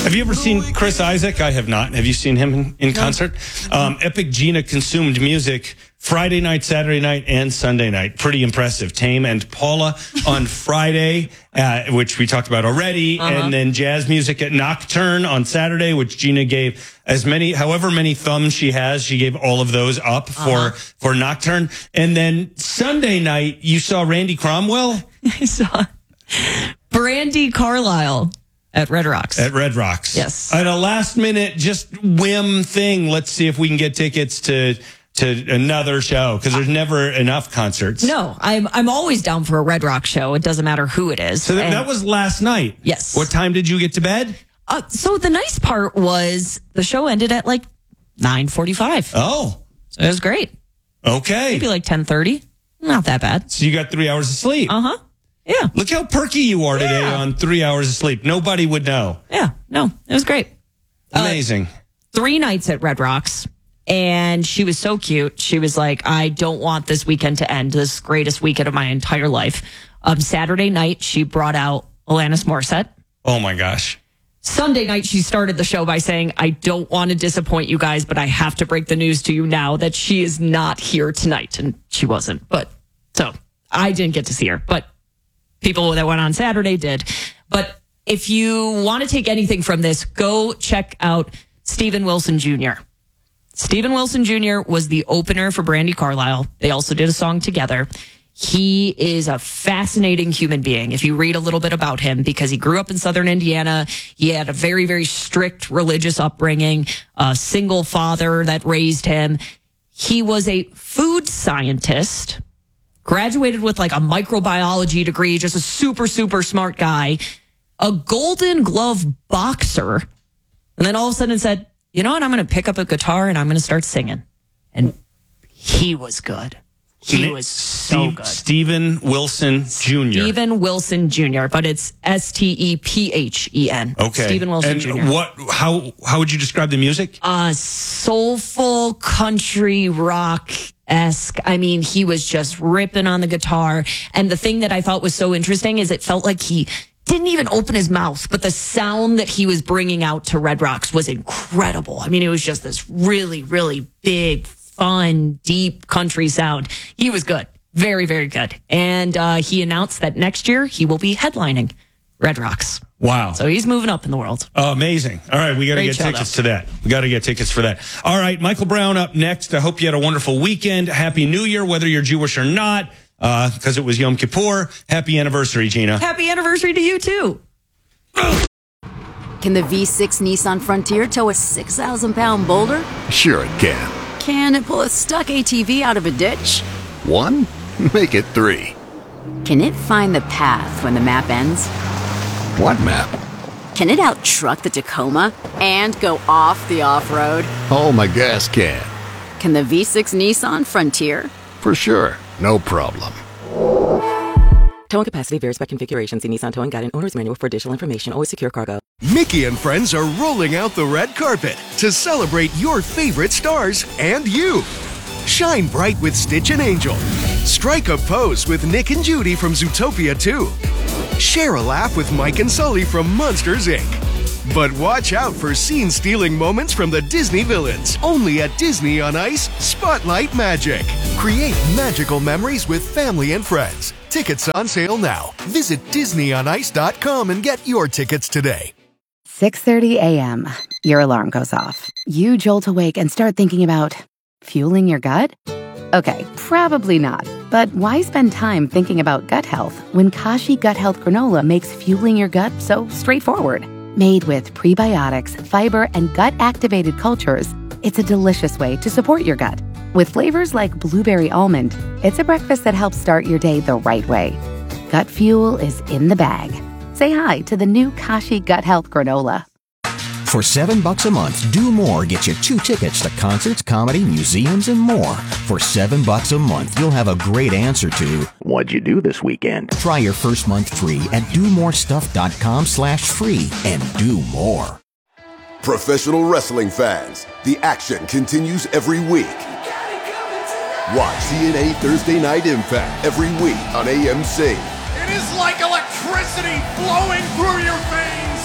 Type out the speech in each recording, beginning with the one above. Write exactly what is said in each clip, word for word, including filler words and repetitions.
Have you ever seen Chris Isaac? I have not. Have you seen him in, in no. concert? Um, Epic Gina consumed music Friday night, Saturday night, and Sunday night. Pretty impressive. Tame and Paula on Friday, uh, which we talked about already. Uh-huh. And then jazz music at Nocturne on Saturday, which Gina gave as many, however many thumbs she has, she gave all of those up uh-huh. for, for Nocturne. And then Sunday night, you saw Randy Cromwell? I saw Brandi Carlile. At Red Rocks. At Red Rocks. Yes. At a last minute, just whim thing. Let's see if we can get tickets to to another show, because there's never enough concerts. No, I'm I'm always down for a Red Rock show. It doesn't matter who it is. So that, that was last night. Yes. What time did you get to bed? Uh, so the nice part was the show ended at like nine forty-five. Oh. So it was great. Okay. Maybe like ten thirty. Not that bad. So you got three hours of sleep. Uh-huh. Yeah. Look how perky you are today yeah. on three hours of sleep. Nobody would know. Yeah. No, it was great. Amazing. Uh, three nights at Red Rocks. And she was so cute. She was like, I don't want this weekend to end. This is the greatest weekend of my entire life. Um, Saturday night, she brought out Alanis Morissette. Oh, my gosh. Sunday night, she started the show by saying, I don't want to disappoint you guys, but I have to break the news to you now that she is not here tonight. And she wasn't. But so I didn't get to see her. But people that went on Saturday did. But if you want to take anything from this, go check out Steven Wilson Junior Steven Wilson Junior was the opener for Brandi Carlile. They also did a song together. He is a fascinating human being. If you read a little bit about him, because he grew up in Southern Indiana, he had a very, very strict religious upbringing, a single father that raised him. He was a food scientist, graduated with like a microbiology degree, just a super, super smart guy, a Golden Glove boxer. And then all of a sudden said, you know what? I'm going to pick up a guitar and I'm going to start singing. And he was good. He was so Steve, good. Steven Wilson Junior Steven Wilson Junior, but it's S T E P H E N. Okay. Steven Wilson and Junior what? How? How would you describe the music? Uh, soulful country rock esque. I mean, he was just ripping on the guitar. And the thing that I thought was so interesting is it felt like he didn't even open his mouth, but the sound that he was bringing out to Red Rocks was incredible. I mean, it was just this really, really big, fun, deep country sound. He was good. Very, very good. And uh, he announced that next year he will be headlining Red Rocks. Wow. So he's moving up in the world. Oh, amazing. All right, we got to get show, tickets though. to that. We got to get tickets for that. All right, Michael Brown up next. I hope you had a wonderful weekend. Happy New Year, whether you're Jewish or not, because uh, it was Yom Kippur. Happy anniversary, Gina. Happy anniversary to you, too. Can the V six Nissan Frontier tow a six thousand pound boulder? Sure it can. Can it pull a stuck A T V out of a ditch? One? Make it three. Can it find the path when the map ends? What map? Can it out-truck the Tacoma and go off the off-road? Oh, my gas can. Can the V six Nissan Frontier? For sure. No problem. Towing capacity varies by configuration. See Nissan Towing Guide and Owner's Manual for additional information. Always secure cargo. Mickey and friends are rolling out the red carpet to celebrate your favorite stars and you. Shine bright with Stitch and Angel. Strike a pose with Nick and Judy from Zootopia two. Share a laugh with Mike and Sully from Monsters, Incorporated. But watch out for scene-stealing moments from the Disney villains. Only at Disney on Ice, Spotlight Magic. Create magical memories with family and friends. Tickets on sale now. Visit Disney on Ice dot com and get your tickets today. six thirty a.m. Your alarm goes off. You jolt awake and start thinking about fueling your gut? Okay, probably not. But why spend time thinking about gut health when Kashi Gut Health Granola makes fueling your gut so straightforward? Made with prebiotics, fiber, and gut-activated cultures, it's a delicious way to support your gut. With flavors like blueberry almond, it's a breakfast that helps start your day the right way. Gut fuel is in the bag. Say hi to the new Kashi Gut Health Granola. For seven bucks a month, Do More gets you two tickets to concerts, comedy, museums, and more. For seven bucks a month, you'll have a great answer to what'd you do this weekend? Try your first month free at do more stuff dot com slash free and do more. Professional wrestling fans, the action continues every week. Watch T N A Thursday Night Impact every week on A M C. It is like electricity flowing through your veins.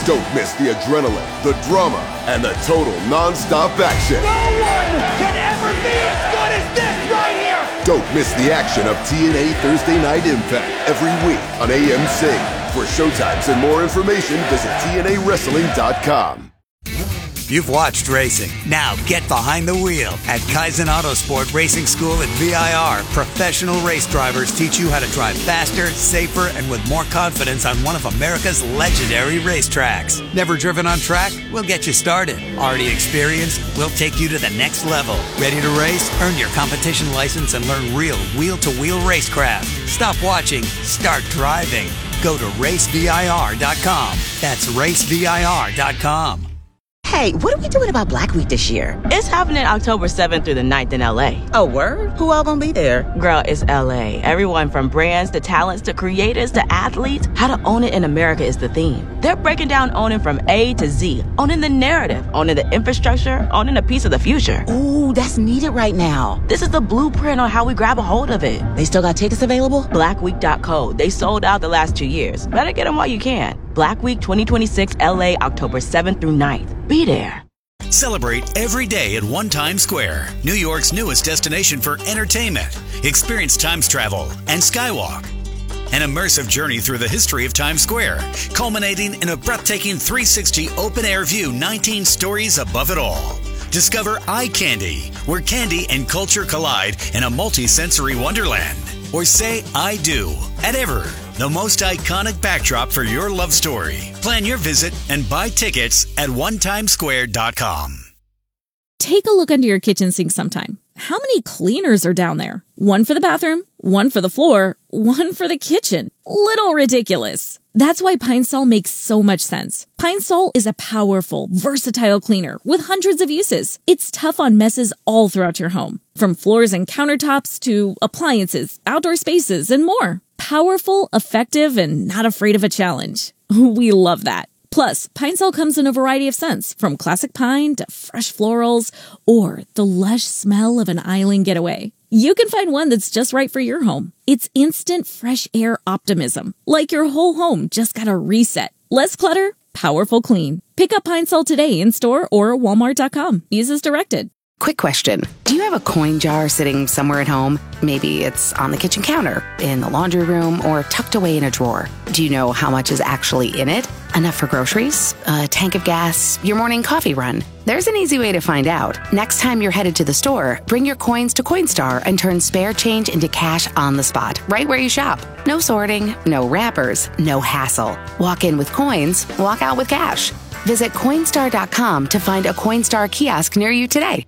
Don't miss the adrenaline, the drama, and the total non-stop action. No one can ever be as good as this right here! Don't miss the action of T N A Thursday Night Impact every week on A M C. For showtimes and more information, visit T N A wrestling dot com. You've watched racing. Now get behind the wheel. At Kaizen Autosport Racing School at V I R, professional race drivers teach you how to drive faster, safer, and with more confidence on one of America's legendary racetracks. Never driven on track? We'll get you started. Already experienced? We'll take you to the next level. Ready to race? Earn your competition license and learn real wheel-to-wheel racecraft. Stop watching. Start driving. Go to race V I R dot com. That's race V I R dot com. Hey, what are we doing about Black Week this year? It's happening October seventh through the ninth in L A. Oh, word? Who all gonna be there? Girl, it's L A. Everyone from brands to talents to creators to athletes. How to own it in America is the theme. They're breaking down owning from A to Z. Owning the narrative, owning the infrastructure, owning a piece of the future. Ooh, that's needed right now. This is the blueprint on how we grab a hold of it. They still got tickets available? black week dot co. They sold out the last two years. Better get them while you can. Black Week twenty twenty-six L A, October seventh through ninth. Be there. Celebrate every day at One Times Square, New York's newest destination for entertainment. Experience Times travel and Skywalk. An immersive journey through the history of Times Square, culminating in a breathtaking three sixty open-air view, nineteen stories above it all. Discover Eye Candy, where candy and culture collide in a multi-sensory wonderland. Or say I do at Ever, the most iconic backdrop for your love story. Plan your visit and buy tickets at one times square dot com. Take a look under your kitchen sink sometime. How many cleaners are down there? One for the bathroom, one for the floor, one for the kitchen. Little ridiculous. That's why Pine Sol makes so much sense. Pine Sol is a powerful, versatile cleaner with hundreds of uses. It's tough on messes all throughout your home, from floors and countertops to appliances, outdoor spaces, and more. Powerful, effective, and not afraid of a challenge. We love that. Plus, Pine Sol comes in a variety of scents, from classic pine to fresh florals, or the lush smell of an island getaway. You can find one that's just right for your home. It's instant fresh air optimism, like your whole home just got a reset. Less clutter, powerful clean. Pick up Pine Sol today in store or walmart dot com. Use as directed. Quick question. Do you have a coin jar sitting somewhere at home? Maybe it's on the kitchen counter, in the laundry room, or tucked away in a drawer. Do you know how much is actually in it? Enough for groceries, a tank of gas, your morning coffee run? There's an easy way to find out. Next time you're headed to the store, bring your coins to Coinstar and turn spare change into cash on the spot, right where you shop. No sorting, no wrappers, no hassle. Walk in with coins, walk out with cash. Visit Coinstar dot com to find a Coinstar kiosk near you today.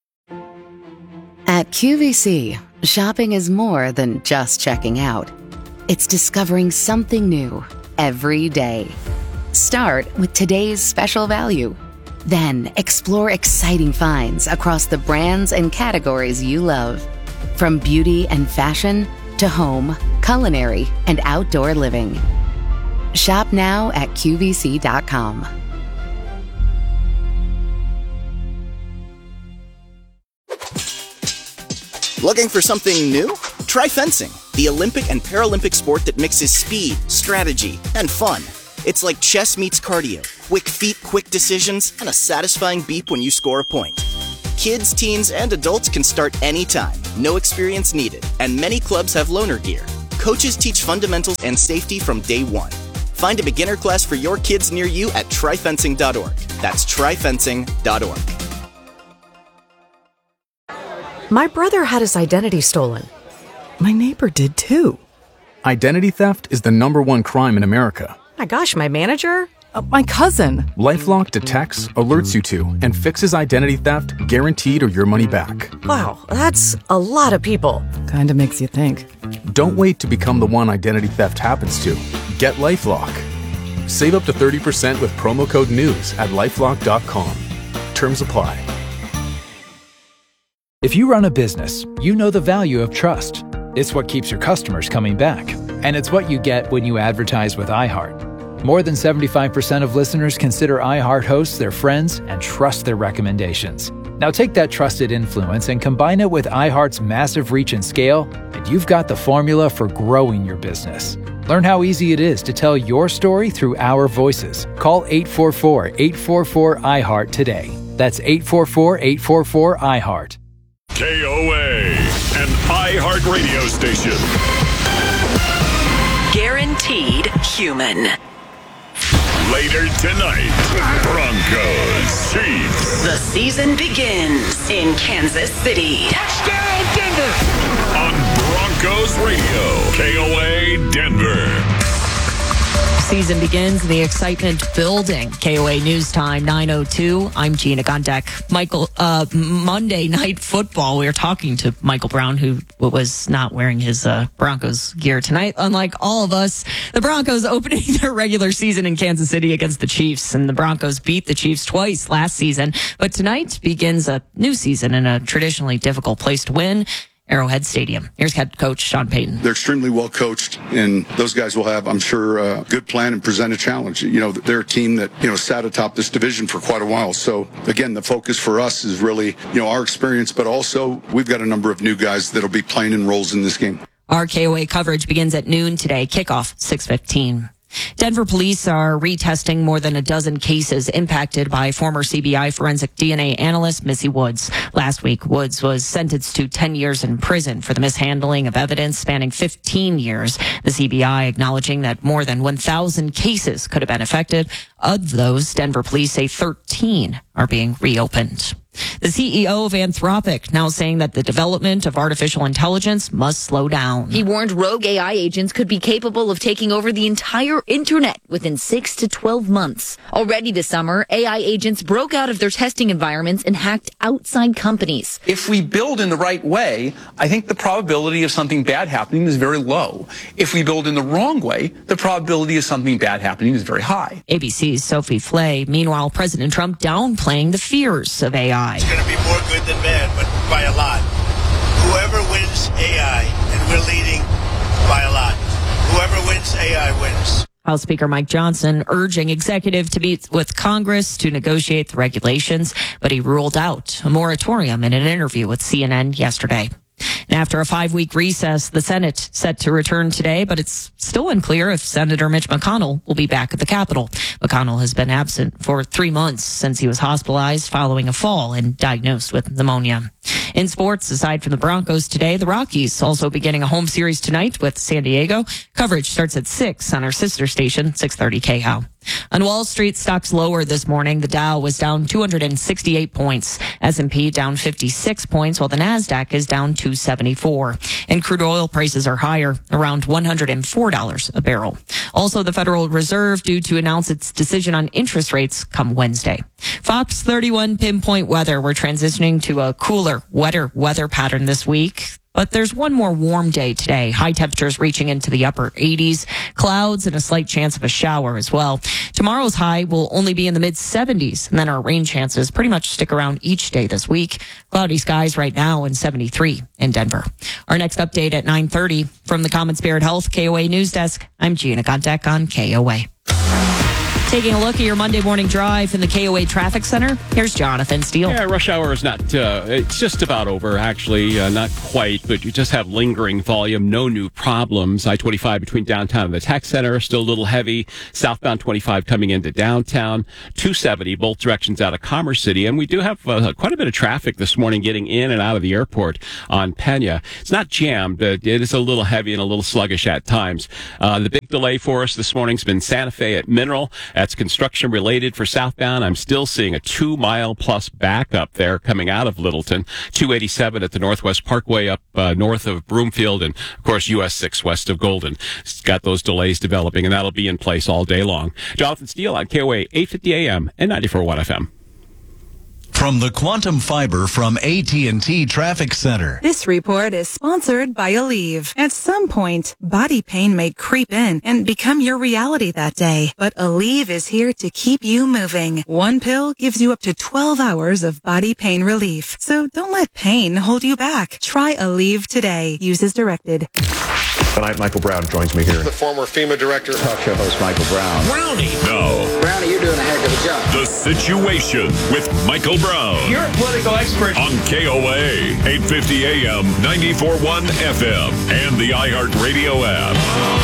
At Q V C, shopping is more than just checking out. It's discovering something new every day. Start with today's special value. Then explore exciting finds across the brands and categories you love. From beauty and fashion to home, culinary, and outdoor living. Shop now at Q V C dot com. Looking for something new? Try fencing, the Olympic and Paralympic sport that mixes speed, strategy, and fun. It's like chess meets cardio, quick feet, quick decisions, and a satisfying beep when you score a point. Kids, teens, and adults can start anytime, no experience needed, and many clubs have loaner gear. Coaches teach fundamentals and safety from day one. Find a beginner class for your kids near you at try fencing dot org. That's try fencing dot org. My brother had his identity stolen. My neighbor did too. Identity theft is the number one crime in America. My gosh, my manager? Uh, my cousin. LifeLock detects, alerts you to, and fixes identity theft guaranteed or your money back. Wow, that's a lot of people. Kinda makes you think. Don't wait to become the one identity theft happens to. Get LifeLock. Save up to thirty percent with promo code NEWS at lifelock dot com. Terms apply. If you run a business, you know the value of trust. It's what keeps your customers coming back. And it's what you get when you advertise with iHeart. More than seventy-five percent of listeners consider iHeart hosts their friends and trust their recommendations. Now take that trusted influence and combine it with iHeart's massive reach and scale, and you've got the formula for growing your business. Learn how easy it is to tell your story through our voices. Call eight four four, eight four four, I heart today. That's eight four four, eight four four, I heart. K O A, an iHeart radio station. Guaranteed human. Later tonight, Broncos, Chiefs. The season begins in Kansas City. Touchdown, Denver! On Broncos Radio, K O A Denver. Season begins and the excitement building. K O A News Time, nine oh two. I'm Gina Gondek. Michael, uh, Monday Night Football. We were talking to Michael Brown, who was not wearing his uh, Broncos gear tonight. Unlike all of us, the Broncos opening their regular season in Kansas City against the Chiefs. And the Broncos beat the Chiefs twice last season. But tonight begins a new season in a traditionally difficult place to win, Arrowhead Stadium. Here's head coach Sean Payton. They're extremely well coached, and those guys will have, I'm sure, a good plan and present a challenge. You know, they're a team that, you know, sat atop this division for quite a while. So, again, the focus for us is really, you know, our experience, but also we've got a number of new guys that'll be playing in roles in this game. Our K O A coverage begins at noon today. Kickoff six fifteen. Denver police are retesting more than a dozen cases impacted by former C B I forensic D N A analyst Missy Woods. Last week, Woods was sentenced to ten years in prison for the mishandling of evidence spanning fifteen years. The C B I acknowledging that more than one thousand cases could have been affected. Of those, Denver police say thirteen are being reopened. The C E O of Anthropic now saying that the development of artificial intelligence must slow down. He warned rogue A I agents could be capable of taking over the entire internet within six to twelve months. Already this summer, A I agents broke out of their testing environments and hacked outside companies. If we build in the right way, I think the probability of something bad happening is very low. If we build in the wrong way, the probability of something bad happening is very high. A B C's Sophie Flay. Meanwhile, President Trump downplaying the fears of A I. It's going to be more good than bad, but by a lot. Whoever wins A I, and we're leading by a lot. Whoever wins A I wins. House Speaker Mike Johnson urging executive to meet with Congress to negotiate the regulations, but he ruled out a moratorium in an interview with C N N yesterday. And after a five-week recess, the Senate set to return today, but it's still unclear if Senator Mitch McConnell will be back at the Capitol. McConnell has been absent for three months since he was hospitalized following a fall and diagnosed with pneumonia. In sports, aside from the Broncos today, the Rockies also beginning a home series tonight with San Diego. Coverage starts at six on our sister station, six thirty K H O W. On Wall Street, stocks lower this morning. The Dow was down two hundred sixty-eight points. S and P down fifty-six points, while the Nasdaq is down two seventy-four. And crude oil prices are higher, around one hundred four dollars a barrel. Also, the Federal Reserve due to announce its decision on interest rates come Wednesday. Fox thirty-one pinpoint weather. We're transitioning to a cooler, wetter weather pattern this week. But there's one more warm day today. High temperatures reaching into the upper eighties. Clouds and a slight chance of a shower as well. Tomorrow's high will only be in the mid seventies. And then our rain chances pretty much stick around each day this week. Cloudy skies right now in seventy-three in Denver. Our next update at nine thirty from the Common Spirit Health K O A News Desk. I'm Gina Gondek on K O A. Taking a look at your Monday morning drive in the K O A Traffic Center, here's Jonathan Steele. Yeah, rush hour is not, uh, it's just about over, actually. Uh, not quite, but you just have lingering volume, no new problems. I twenty-five between downtown and the tech center, still a little heavy. Southbound twenty-five coming into downtown. two seventy, both directions out of Commerce City. And we do have uh, quite a bit of traffic this morning getting in and out of the airport on Pena. It's not jammed, but it is a little heavy and a little sluggish at times. Uh, the big delay for us this morning has been Santa Fe at Mineral. That's construction related for southbound. I'm still seeing a two mile plus backup there coming out of Littleton. two eighty-seven at the Northwest Parkway up uh, north of Broomfield, and of course U S six west of Golden. It's got those delays developing, and that'll be in place all day long. Jonathan Steele on K O A eight fifty A M and ninety-four point one F M. From the Quantum Fiber from A T and T Traffic Center. This report is sponsored by Aleve. At some point, body pain may creep in and become your reality that day. But Aleve is here to keep you moving. One pill gives you up to twelve hours of body pain relief. So don't let pain hold you back. Try Aleve today. Use as directed. Tonight, Michael Brown joins me here. The former FEMA director. Talk show host Michael Brown. Brownie. No. Brownie, you're doing a heck of a job. The Situation with Michael Brown. You're a political expert. On K O A, eight fifty A M, ninety-four point one F M, and the iHeartRadio app.